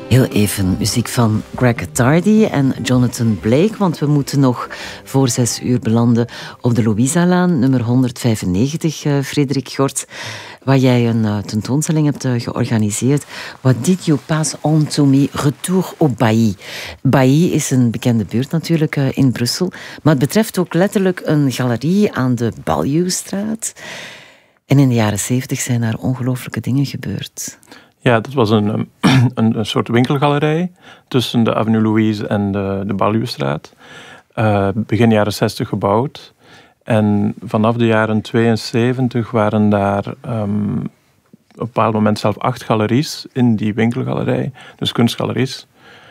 Heel even muziek van Greg Tardy en Jonathan Blake, want we moeten nog voor 6 uur belanden op de Louisa-laan, nummer 195, Frederik Gort, waar jij een tentoonstelling hebt georganiseerd. What did you pass on to me? Retour au Bailly. Bailly is een bekende buurt natuurlijk in Brussel, maar het betreft ook letterlijk een galerie aan de Baljuwstraat. En in de jaren 70 zijn daar ongelooflijke dingen gebeurd. Ja, dat was een soort winkelgalerij tussen de Avenue Louise en de Baljuwstraat. Begin jaren 60 gebouwd. En vanaf de jaren 72 waren daar op een bepaald moment zelf 8 galeries in die winkelgalerij. Dus kunstgaleries.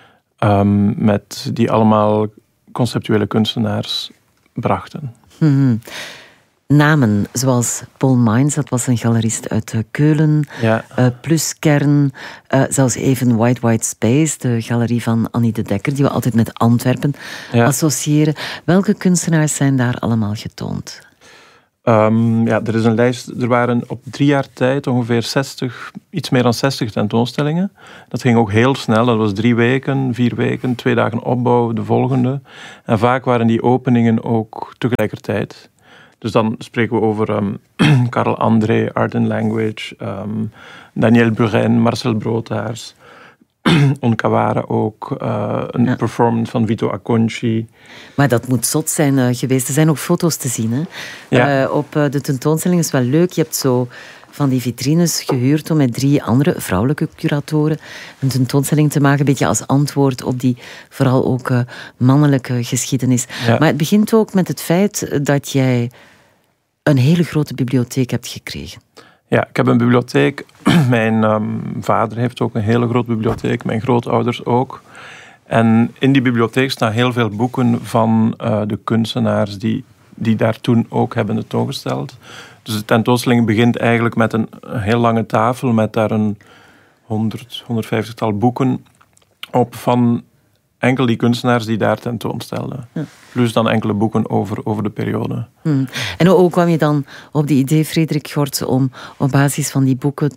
Met die allemaal conceptuele kunstenaars brachten. Mm-hmm. Namen zoals Paul Mines, dat was een galerist uit Keulen, ja. Pluskern, zelfs even White Space, de galerie van Annie de Dekker, die we altijd met Antwerpen associëren. Welke kunstenaars zijn daar allemaal getoond? Er is een lijst. Er waren op 3 jaar tijd ongeveer iets meer dan 60 tentoonstellingen. Dat ging ook heel snel. Dat was 3 weken, 4 weken, 2 dagen opbouw, de volgende. En vaak waren die openingen ook tegelijkertijd. Dus dan spreken we over Karl André, Art and Language, Daniel Buren, Marcel Broodhaars, Onkawara ook, een performance van Vito Acconci. Maar dat moet zot zijn geweest. Er zijn ook foto's te zien. Hè? Ja. Op de tentoonstelling is wel leuk. Je hebt zo van die vitrines gehuurd om met 3 andere vrouwelijke curatoren een tentoonstelling te maken, een beetje als antwoord op die vooral ook mannelijke geschiedenis. Ja. Maar het begint ook met het feit dat jij een hele grote bibliotheek hebt gekregen. Ja, ik heb een bibliotheek. Mijn vader heeft ook een hele grote bibliotheek, mijn grootouders ook. En in die bibliotheek staan heel veel boeken van de kunstenaars die daar toen ook hebben tentoongesteld. Dus de tentoonstelling begint eigenlijk met een heel lange tafel met daar een 150-tal boeken op van enkel die kunstenaars die daar tentoonstelden. Ja. Plus dan enkele boeken over de periode. En hoe kwam je dan op die idee, Frederik Gort, om op basis van die boeken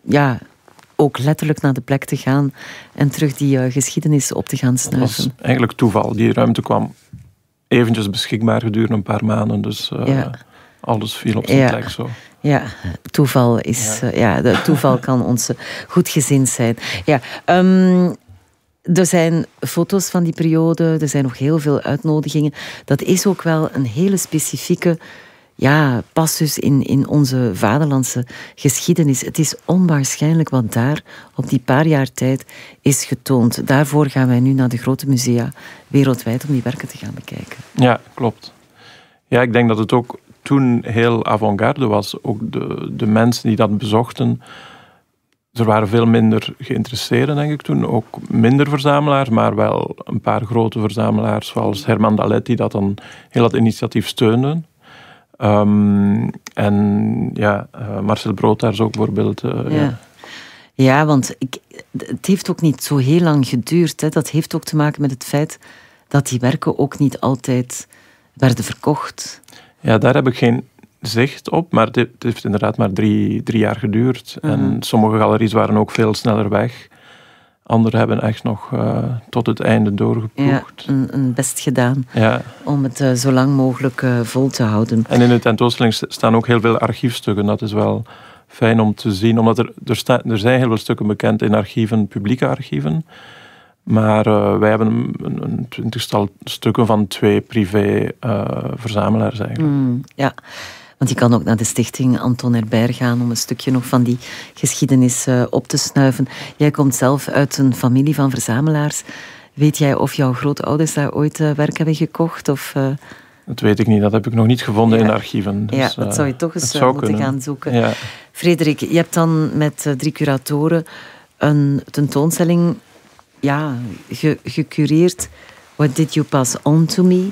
ook letterlijk naar de plek te gaan en terug die geschiedenis op te gaan snuiven? Dat was eigenlijk toeval. Die ruimte kwam eventjes beschikbaar gedurende een paar maanden. Dus alles viel op zijn plek zo. Ja, toeval is... toeval kan ons goed gezind zijn. Ja, er zijn foto's van die periode, er zijn nog heel veel uitnodigingen. Dat is ook wel een hele specifieke passus in onze vaderlandse geschiedenis. Het is onwaarschijnlijk wat daar op die paar jaar tijd is getoond. Daarvoor gaan wij nu naar de grote musea wereldwijd om die werken te gaan bekijken. Ja, klopt. Ja, ik denk dat het ook toen heel avant-garde was. Ook de mensen die dat bezochten. Er waren veel minder geïnteresseerden, denk ik toen. Ook minder verzamelaars, maar wel een paar grote verzamelaars, zoals Herman Dalet, die dat dan heel dat initiatief steunden. Marcel Broodhaars ook bijvoorbeeld. Ja, want het heeft ook niet zo heel lang geduurd. Hè. Dat heeft ook te maken met het feit dat die werken ook niet altijd werden verkocht. Ja, daar heb ik geen zicht op, maar het heeft inderdaad maar 3 jaar geduurd. En sommige galeries waren ook veel sneller weg. Anderen hebben echt nog tot het einde doorgeploegd. Ja, een best gedaan om het zo lang mogelijk vol te houden. En in de tentoonstelling staan ook heel veel archiefstukken. Dat is wel fijn om te zien, omdat er zijn heel veel stukken bekend in archieven, publieke archieven. Maar wij hebben een 20-tal stukken van 2 privé verzamelaars eigenlijk. Ja. Want je kan ook naar de stichting Anton Herbert gaan om een stukje nog van die geschiedenis op te snuiven. Jij komt zelf uit een familie van verzamelaars. Weet jij of jouw grootouders daar ooit werk hebben gekocht? Of, Dat weet ik niet. Dat heb ik nog niet gevonden in archieven. Dus, dat zou je toch eens moeten gaan zoeken. Ja. Frederik, je hebt dan met 3 curatoren een tentoonstelling gecureerd. What did you pass on to me?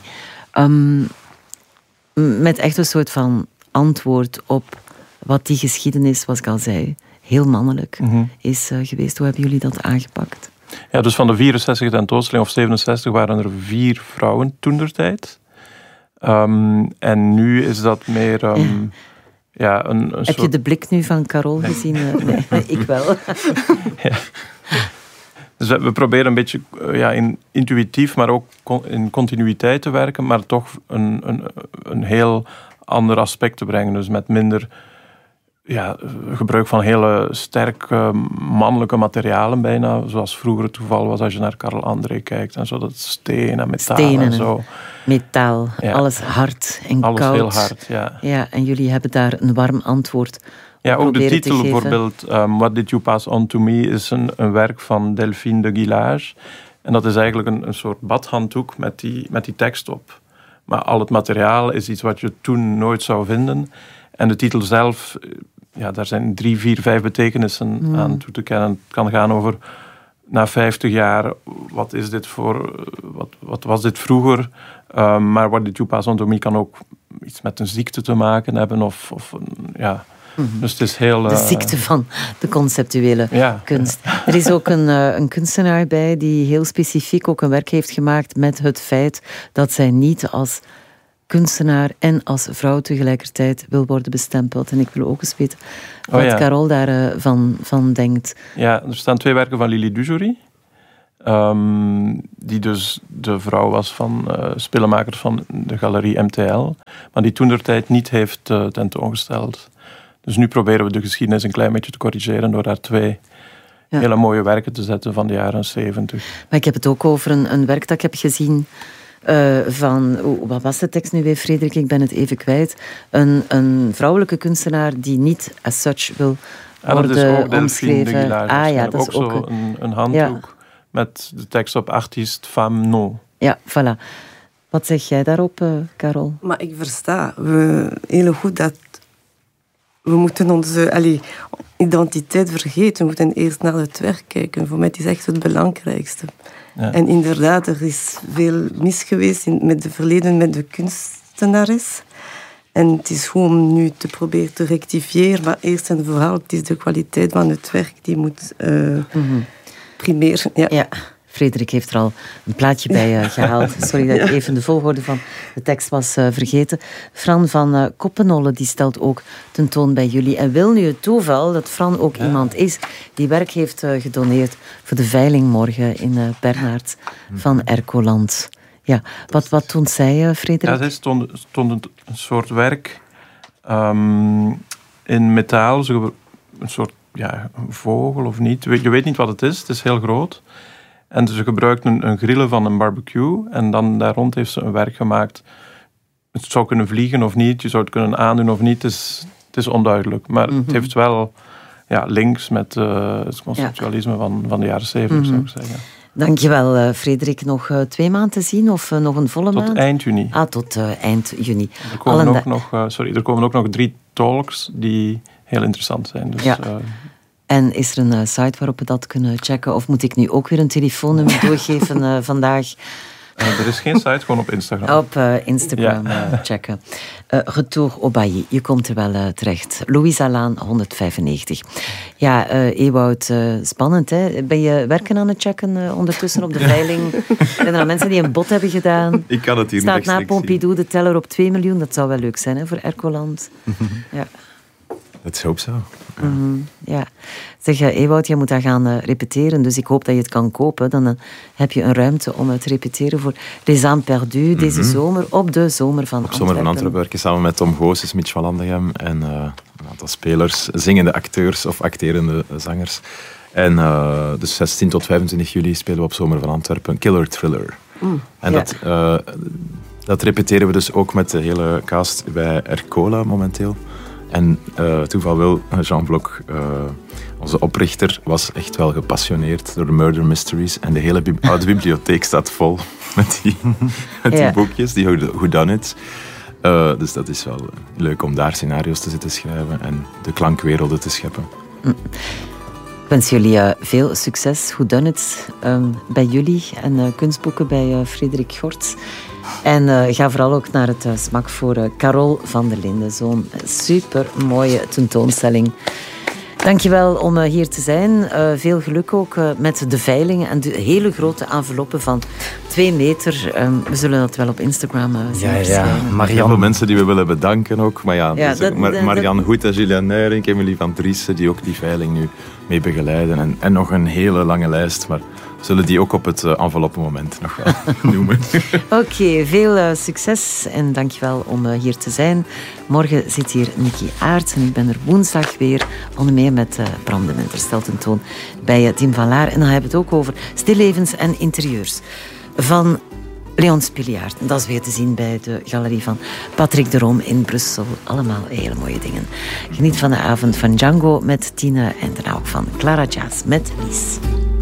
Met echt een soort van antwoord op wat die geschiedenis, zoals ik al zei, heel mannelijk is geweest. Hoe hebben jullie dat aangepakt? Ja, dus van de 64 tentoonstellingen of 67 waren er 4 vrouwen toentertijd. En nu is dat meer een Heb soort... je de blik nu van Carol gezien? Nee, ik wel. Dus we proberen een beetje intuïtief, maar ook in continuïteit te werken, maar toch een heel ander aspect te brengen. Dus met minder gebruik van hele sterke mannelijke materialen bijna, zoals vroeger het geval was als je naar Karel André kijkt en zo, dat steen en metaal en zo. Metaal, alles hard en alles koud. Alles heel hard, ja. Ja, en jullie hebben daar een warm antwoord. Ja, ook de titel bijvoorbeeld, What Did You Pass On To Me, is een werk van Delphine de Guillage. En dat is eigenlijk een soort badhanddoek met die tekst op. Maar al het materiaal is iets wat je toen nooit zou vinden. En de titel zelf, daar zijn 3, 4, 5 betekenissen aan toe te kennen. Het kan gaan over, na 50 jaar, wat is dit voor, wat was dit vroeger? Maar What Did You Pass On To Me kan ook iets met een ziekte te maken hebben. Dus het is heel... De ziekte van de conceptuele kunst. Er is ook een kunstenaar bij die heel specifiek ook een werk heeft gemaakt met het feit dat zij niet als kunstenaar en als vrouw tegelijkertijd wil worden bestempeld. En ik wil ook eens weten wat Carole daarvan denkt. Ja, er staan 2 werken van Lili Dujory. Die dus de vrouw was van spellenmaker van de galerie MTL. Maar die toentertijd niet heeft tentoongesteld. Dus nu proberen we de geschiedenis een klein beetje te corrigeren door daar 2 hele mooie werken te zetten van de jaren 70. Maar ik heb het ook over een werk dat ik heb gezien van... Wat was de tekst nu weer, Frederik? Ik ben het even kwijt. Een vrouwelijke kunstenaar die niet as such wil worden dat is ook omschreven. Dat is ook zo een handdoek met de tekst op artiste femme non. Ja, voilà. Wat zeg jij daarop, Carole? Maar ik versta heel goed dat we moeten onze identiteit vergeten. We moeten eerst naar het werk kijken. Voor mij is echt het belangrijkste. Ja. En inderdaad, er is veel mis geweest met het verleden met de kunstenares. En het is goed om nu te proberen te rectifiëren. Maar eerst en vooral, het is de kwaliteit van het werk die moet primeren. Ja. Frederik heeft er al een plaatje bij gehaald. Sorry dat ik even de volgorde van de tekst was vergeten. Fran van Koppenolle die stelt ook tentoon bij jullie. En wil nu het toeval dat Fran ook iemand is die werk heeft gedoneerd voor de veiling morgen in Bernhard van Ercoland. Ja, wat toont zij, Frederik? Ja, zij stond een soort werk in metaal, een soort vogel of niet. Je weet niet wat het is, het is heel groot. En ze gebruikt een grille van een barbecue. En dan daar rond heeft ze een werk gemaakt. Het zou kunnen vliegen of niet. Je zou het kunnen aandoen of niet. Het is onduidelijk. Maar het heeft wel links met het conceptualisme van de jaren 70, zou ik zeggen. Dankjewel, Frederik. Nog 2 maanden te zien of nog een volle maand? Tot eind juni. Tot eind juni. Er komen ook nog 3 talks die heel interessant zijn. Dus, En is er een site waarop we dat kunnen checken? Of moet ik nu ook weer een telefoonnummer doorgeven vandaag? Er is geen site, gewoon op Instagram. Op Instagram checken. Retour au Bailly, je komt er wel terecht. Louisa Laan, 195. Ja, Ewout, spannend hè? Ben je werken aan het checken ondertussen op de veiling? Zijn er mensen die een bod hebben gedaan? Ik kan het hier staat na Pompidou de teller op 2 miljoen. Dat zou wel leuk zijn hè, voor Ercoland. Ja. Let's hope so. Ja. Zeg, Ewout, je moet daar gaan repeteren, dus ik hoop dat je het kan kopen. Dan heb je een ruimte om te repeteren voor Les Âmes Perdues deze zomer, op de Zomer van Antwerpen. Zomer van Antwerpen werken samen met Tom Goossens, Mitch van Landegem en een aantal spelers, zingende acteurs of acterende zangers. En dus 16 tot 25 juli spelen we op Zomer van Antwerpen Killer Thriller. En dat repeteren we dus ook met de hele cast bij Ercola momenteel. En toeval wil, Jean Bloch, onze oprichter, was echt wel gepassioneerd door de murder mysteries. En de hele oude bibliotheek staat vol met die boekjes, die whodunits. Dus dat is wel leuk om daar scenario's te zitten schrijven en de klankwerelden te scheppen. Ik wens jullie veel succes, whodunits, bij jullie en kunstboeken bij Frederik Gorts. En ga vooral ook naar het smak voor Carole van der Linden. Zo'n super mooie tentoonstelling. Dankjewel om hier te zijn. Veel geluk ook met de veilingen en de hele grote enveloppen van 2 meter. We zullen dat wel op Instagram zien verschijnen. Heel veel mensen die we willen bedanken ook. Maar Marianne Goed en Julian Neurink, Emily van Driessen, die ook die veiling nu mee begeleiden. En nog een hele lange lijst, maar we zullen die ook op het enveloppenmoment nog wel noemen. Oké, veel succes en dankjewel om hier te zijn. Morgen zit hier Nicky Aerts en ik ben er woensdag weer onder meer met Bram de Minter Steltentoon bij Tim van Laar. En dan hebben we het ook over stillevens en interieurs van Leon Spiliaert. Dat is weer te zien bij de galerie van Patrick de Room in Brussel. Allemaal hele mooie dingen. Geniet van de avond van Django met Tine en daarna ook van Clara Jazz met Lies.